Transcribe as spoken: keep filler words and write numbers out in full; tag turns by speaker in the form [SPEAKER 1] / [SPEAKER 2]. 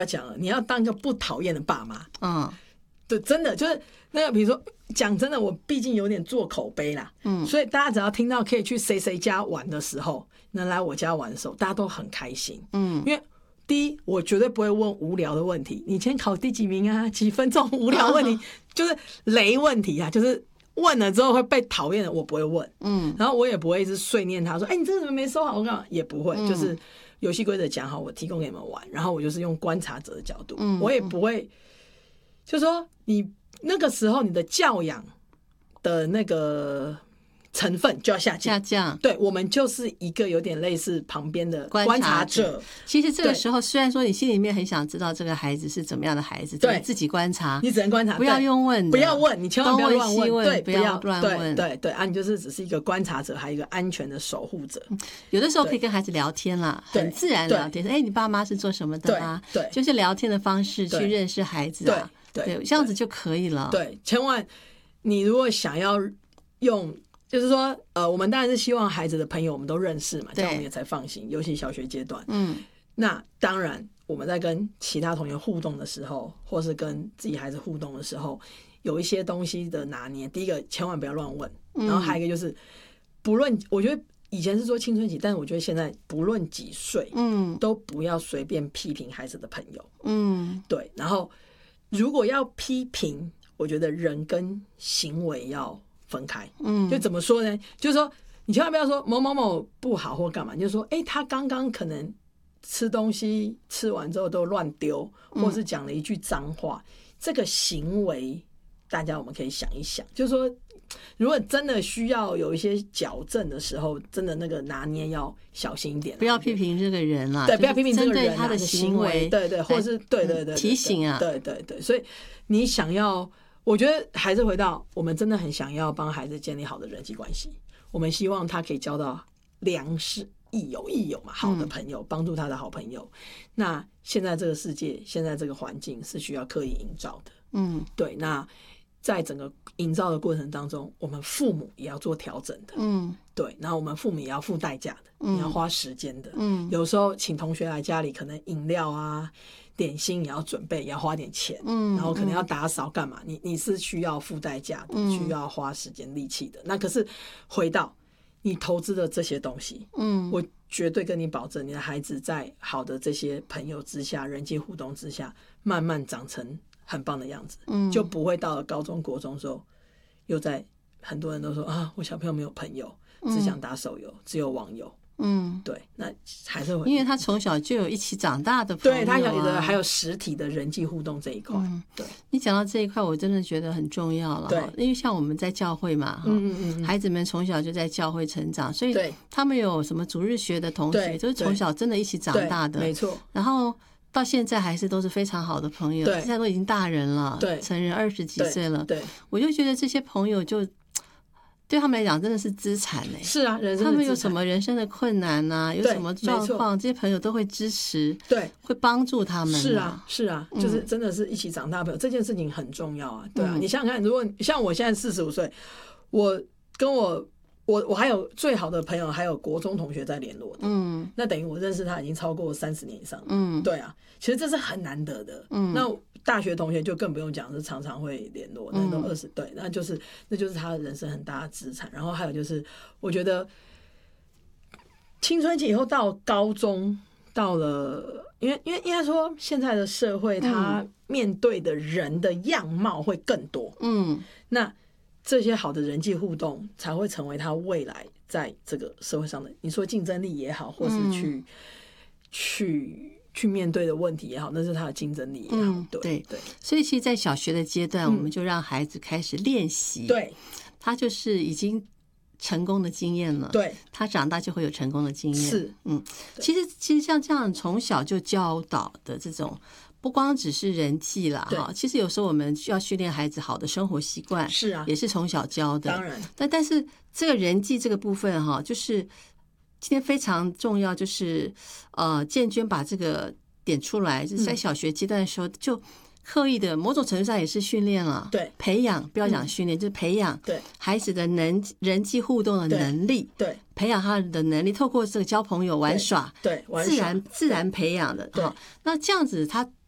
[SPEAKER 1] 要讲了，你要当一个不讨厌的爸妈。
[SPEAKER 2] 嗯，
[SPEAKER 1] 对，真的就是那个，比如说讲真的，我毕竟有点做口碑啦，嗯，所以大家只要听到可以去谁谁家玩的时候，能来我家玩的时候，大家都很开心，嗯，因为第一，我绝对不会问无聊的问题，你今天考第几名啊？几分钟无聊问题，就是雷问题啊，就是问了之后会被讨厌的，我不会问，嗯，然后我也不会一直碎念他说，哎、欸，你这个怎么没收好？我干嘛也不会，嗯、就是游戏规则讲好，我提供给你们玩，然后我就是用观察者的角度，嗯、我也不会，就是说你那个时候你的教养的那个成分就要下降，
[SPEAKER 2] 下降。
[SPEAKER 1] 对，我们就是一个有点类似旁边的观察者。
[SPEAKER 2] 其实这个时候，虽然说你心里面很想知道这个孩子是怎么样的孩子，对，自己观察，
[SPEAKER 1] 你只能观察，
[SPEAKER 2] 不要用问的，
[SPEAKER 1] 不要问，你千万不要乱问，
[SPEAKER 2] 问
[SPEAKER 1] 对，
[SPEAKER 2] 不要乱问，
[SPEAKER 1] 对对对啊，你就是只是一个观察者，还有一个安全的守护者。
[SPEAKER 2] 有的时候可以跟孩子聊天啦，很自然聊天，哎，你爸妈是做什么的啊？
[SPEAKER 1] 对，
[SPEAKER 2] 就是聊天的方式去认识孩子啊，对，这样子就可以了。
[SPEAKER 1] 对，千万你如果想要用。就是说，呃，我们当然是希望孩子的朋友我们都认识嘛，这样我们也才放心。尤其小学阶段，嗯，那当然我们在跟其他同学互动的时候，或是跟自己孩子互动的时候，有一些东西的拿捏。第一个，千万不要乱问，然后还有一个就是，不论我觉得以前是说青春期，但是我觉得现在不论几岁，嗯，都不要随便批评孩子的朋友，嗯，对。然后如果要批评，我觉得人跟行为要分开，嗯，就怎么说呢？就是说，你千万不要说某某某不好或干嘛，就是说，哎、欸，他刚刚可能吃东西吃完之后都乱丢，或是讲了一句脏话，嗯、这个行为大家我们可以想一想，就是说，如果真的需要有一些矫正的时候，真的那个拿捏要小心一点，
[SPEAKER 2] 不要批评这个人啦，
[SPEAKER 1] 对，不要批评这个人、啊、
[SPEAKER 2] 他的行为，
[SPEAKER 1] 对对，或是对对 对, 對
[SPEAKER 2] 提醒啊，
[SPEAKER 1] 对对对，所以你想要。我觉得还是回到我们真的很想要帮孩子建立好的人际关系，我们希望他可以交到良师益友益友嘛，好的朋友，帮助他的好朋友。那现在这个世界，现在这个环境是需要刻意营造的，嗯，对。那在整个营造的过程当中，我们父母也要做调整的，嗯，对。然后我们父母也要付代价的，嗯，也要花时间的，嗯。有时候请同学来家里，可能饮料啊。点心也要准备，也要花点钱，嗯，然后可能要打扫干嘛？你你是需要付代价的，嗯、需要花时间力气的。那可是回到你投资的这些东西，嗯，我绝对跟你保证，你的孩子在好的这些朋友之下、人际互动之下，慢慢长成很棒的样子，嗯，就不会到了高中、国中的时候，又在很多人都说啊，我小朋友没有朋友，只想打手游，嗯、只有网友。嗯，对，那还是会，
[SPEAKER 2] 因为他从小就有一起长大的朋友、啊，
[SPEAKER 1] 对他有的还有实体的人际互动这一块。嗯，对，
[SPEAKER 2] 你讲到这一块，我真的觉得很重要了。对，因为像我们在教会嘛，嗯嗯嗯，孩子们从小就在教会成长，所以他们有什么主日学的同学，就是从小真的一起长大的，
[SPEAKER 1] 没错。
[SPEAKER 2] 然后到现在还是都是非常好的朋友，现在都已经大人了，对，成人二十几岁了，对，我就觉得这些朋友就。对他们来讲真的是资产欸，
[SPEAKER 1] 是啊，人生的资产。
[SPEAKER 2] 他们有什么人生的困难啊，有什么状况，这些朋友都会支持，对，会帮助他们、啊。
[SPEAKER 1] 是啊，是啊，就是真的是一起长大的朋友，嗯、这件事情很重要啊。对啊，嗯、你想想看，如果像我现在四十五岁，我跟我我我还有最好的朋友，还有国中同学在联络的，嗯，那等于我认识他已经超过三十年以上了，嗯，对啊，其实这是很难得的，嗯，那。大学同学就更不用讲，是常常会联络，那都二十对，那就是那就是他的人生很大的资产。然后还有就是，我觉得青春期以后到高中，到了，因为因为应该说现在的社会，他面对的人的样貌会更多，嗯，那这些好的人际互动才会成为他未来在这个社会上的，你说竞争力也好，或是去、嗯、去。去面对的问题也好，那是他的竞争力也好，嗯、对 对, 对。
[SPEAKER 2] 所以其实，在小学的阶段，嗯、我们就让孩子开始练习，对，他就是已经成功的经验了，对，他长大就会有成功的经验，是，嗯。其实，其实像这样从小就教导的这种，不光只是人际啦，哈，其实有时候我们需要训练孩子好的生活习惯，是啊，也是从小教的，当然。但但是这个人际这个部分哈，就是。今天非常重要，就是呃，建娟把这个点出来，就是在小学阶段的时候，就刻意的某种程度上也是训练了，对，培养，不要讲训练，嗯、就是培养对孩子的能人际互动的能力，对，对培养他的能力，透过这个交朋友、玩耍，对，对自然自然培养的，对。那这样子，他